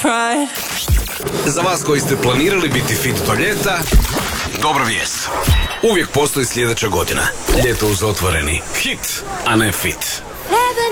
pride. Za vas koji ste planirali biti fit do ljeta, dobra vijest. Uvijek postoji sljedeća godina. Ljeto uz otvoreni hit, a ne fit.